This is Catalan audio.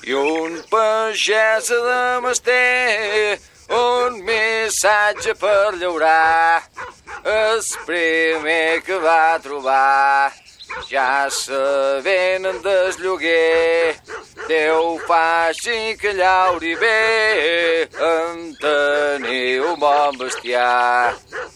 I un pagès de Masté, un missatge per llaurar. El primer que va trobar, ja se venen del lloguer. Déu faci que llauri bé, en teniu bon bestiar.